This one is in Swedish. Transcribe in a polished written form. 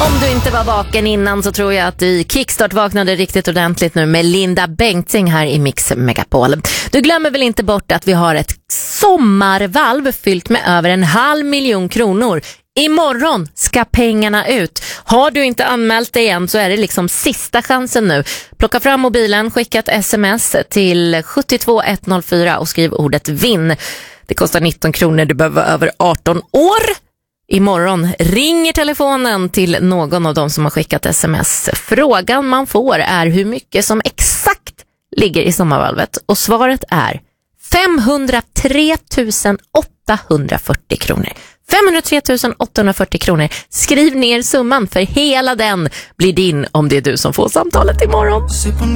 Om du inte var vaken innan så tror jag att du kickstart vaknade riktigt ordentligt nu med Linda Bengtzing här i Mix Megapol. Du glömmer väl inte bort att vi har ett sommarvalv fyllt med över 500 000 kronor. Imorgon ska pengarna ut. Har du inte anmält dig än så är det liksom sista chansen nu. Plocka fram mobilen, skicka ett sms till 72104 och skriv ordet vinn. Det kostar 19 kronor, du behöver vara över 18 år. Imorgon ringer telefonen till någon av dem som har skickat sms. Frågan man får är hur mycket som exakt ligger i sommarvalvet. Och svaret är 503 840 kronor. 503 840 kronor. Skriv ner summan för hela den blir din om det är du som får samtalet imorgon.